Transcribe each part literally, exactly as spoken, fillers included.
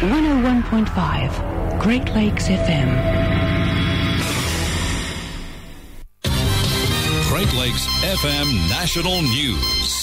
one oh one point five, Great Lakes F M. Great Lakes F M National News.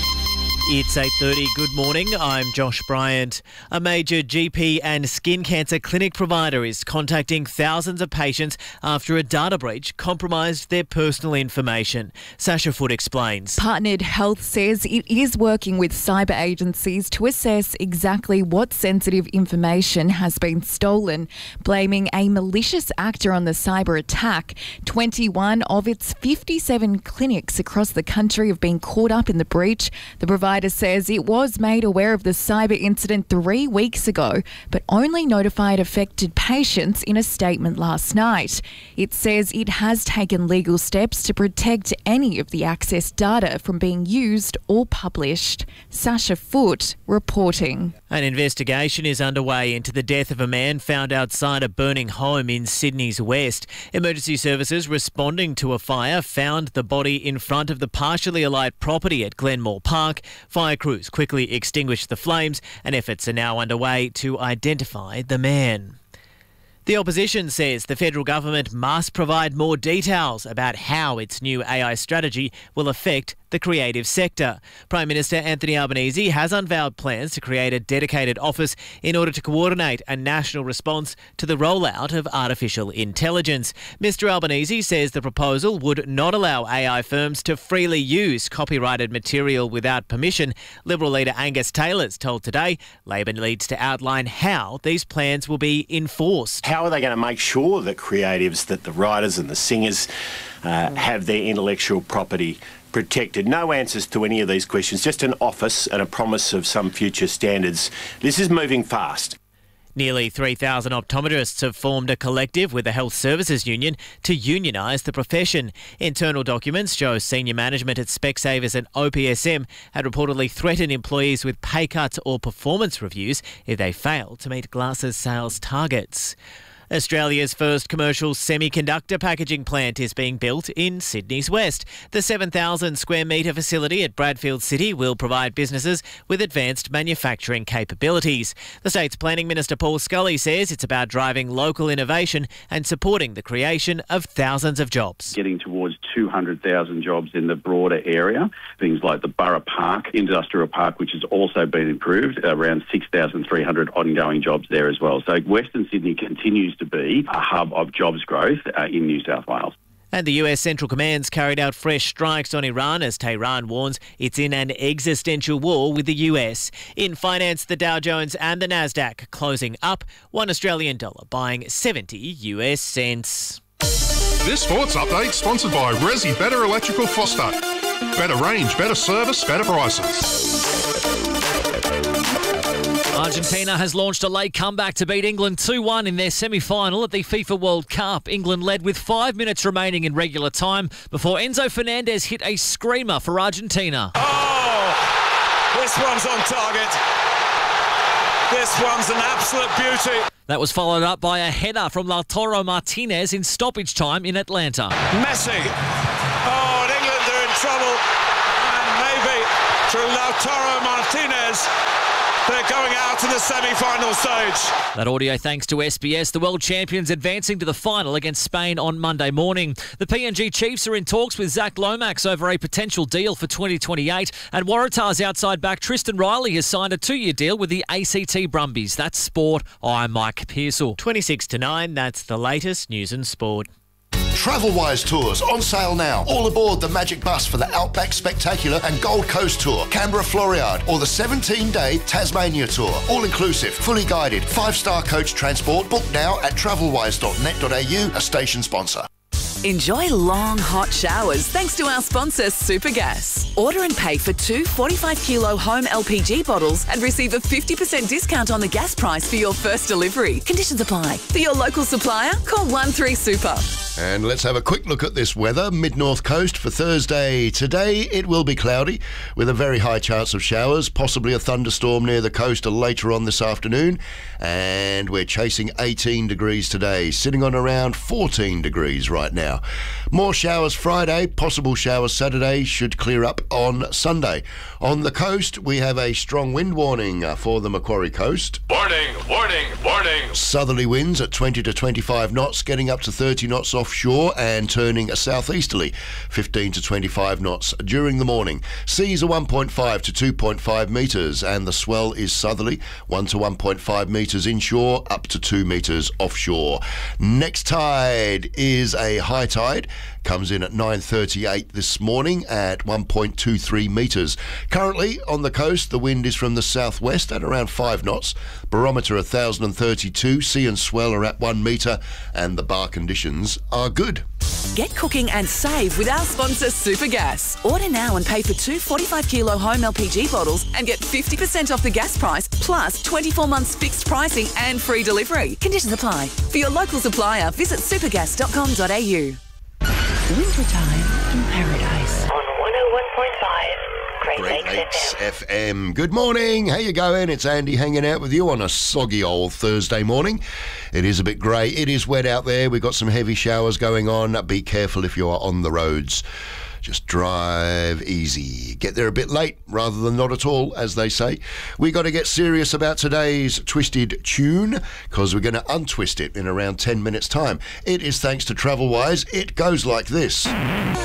It's eight thirty. Good morning. I'm Josh Bryant. A major G P and skin cancer clinic provider is contacting thousands of patients after a data breach compromised their personal information. Sasha Foote explains. Partnered Health says it is working with cyber agencies to assess exactly what sensitive information has been stolen, blaming a malicious actor on the cyber attack. twenty-one of its fifty-seven clinics across the country have been caught up in the breach. The provider says it was made aware of the cyber incident three weeks ago, but only notified affected patients in a statement last night. It says it has taken legal steps to protect any of the access data from being used or published. Sasha Foote reporting. An investigation is underway into the death of a man found outside a burning home in Sydney's west. Emergency services responding to a fire found the body in front of the partially alight property at Glenmore Park. Fire crews quickly extinguished the flames and efforts are now underway to identify the man. The opposition says the federal government must provide more details about how its new A I strategy will affect the creative sector. Prime Minister Anthony Albanese has unveiled plans to create a dedicated office in order to coordinate a national response to the rollout of artificial intelligence. Mister Albanese says the proposal would not allow A I firms to freely use copyrighted material without permission. Liberal leader Angus Taylor's told Today Labor needs to outline how these plans will be enforced. How are they going to make sure that creatives, that the writers and the singers uh, have their intellectual property protected? No answers to any of these questions, just an office and a promise of some future standards. This is moving fast. Nearly three thousand optometrists have formed a collective with the Health Services Union to unionise the profession. Internal documents show senior management at Specsavers and O P S M had reportedly threatened employees with pay cuts or performance reviews if they failed to meet glasses sales targets. Australia's first commercial semiconductor packaging plant is being built in Sydney's west. The seven thousand square metre facility at Bradfield City will provide businesses with advanced manufacturing capabilities. The state's Planning Minister Paul Scully says it's about driving local innovation and supporting the creation of thousands of jobs. Getting towards two hundred thousand jobs in the broader area. Things like the Borough Park Industrial Park, which has also been improved, around six thousand three hundred ongoing jobs there as well. So Western Sydney continues to be a hub of jobs growth uh, in New South Wales. And the U S Central Command's carried out fresh strikes on Iran as Tehran warns it's in an existential war with the U S. In finance, the Dow Jones and the Nasdaq closing up, one Australian dollar buying seventy U S cents. This sports update sponsored by Resi Better Electrical Phosphate. Better range, better service, better prices. Argentina has launched a late comeback to beat England two one in their semi-final at the FIFA World Cup. England led with five minutes remaining in regular time before Enzo Fernandez hit a screamer for Argentina. Oh, this one's on target. This one's an absolute beauty. That was followed up by a header from Lautaro Martinez in stoppage time in Atlanta. Messi. Oh, and England are in trouble. And maybe through Lautaro Martinez, they're going out to the semi-final stage. That audio thanks to S B S. The world champions advancing to the final against Spain on Monday morning. The P N G Chiefs are in talks with Zach Lomax over a potential deal for twenty twenty-eight. And Waratah's outside back Tristan Riley has signed a two-year deal with the A C T Brumbies. That's sport. I'm Mike Pearsall. twenty-six to nine, that's the latest news and sport. Travelwise Tours on sale now. All aboard the Magic Bus for the Outback Spectacular and Gold Coast Tour, Canberra Floriade, or the seventeen-day Tasmania Tour. All inclusive, fully guided, five-star coach transport. Book now at travelwise dot net dot a u, a station sponsor. Enjoy long, hot showers thanks to our sponsor, Supergas. Order and pay for two forty-five kilo home L P G bottles and receive a fifty percent discount on the gas price for your first delivery. Conditions apply. For your local supplier, call one three super. And let's have a quick look at this weather. Mid-North Coast for Thursday. Today it will be cloudy with a very high chance of showers, possibly a thunderstorm near the coast later on this afternoon. And we're chasing eighteen degrees today, sitting on around fourteen degrees right now. More showers Friday, possible showers Saturday, should clear up on Sunday. On the coast, we have a strong wind warning for the Macquarie Coast. Warning, warning, warning. Southerly winds at twenty to twenty-five knots, getting up to thirty knots offshore and turning southeasterly, fifteen to twenty-five knots during the morning. Seas are one point five to two point five metres and the swell is southerly, one to one point five metres inshore, up to two metres offshore. Next tide is a high tide. Comes in at nine thirty-eight this morning at one point two three metres. Currently on the coast, the wind is from the southwest at around five knots. Barometer one thousand thirty-two, sea and swell are at one metre, and the bar conditions are good. Get cooking and save with our sponsor Supergas. Order now and pay for two forty-five kilo home L P G bottles and get fifty percent off the gas price, plus twenty-four months fixed pricing and free delivery. Conditions apply. For your local supplier, visit supergas dot com dot a u. Wintertime in Paradise. On one oh one point five. Great, Great Lakes, Lakes F M. Good morning. How you going? It's Andy hanging out with you on a soggy old Thursday morning. It is a bit grey. It is wet out there. We've got some heavy showers going on. Be careful if you are on the roads. Just drive easy. Get there a bit late rather than not at all, as they say. We got to get serious about today's twisted tune because we're going to untwist it in around ten minutes' time. It is thanks to Travelwise. It goes like this.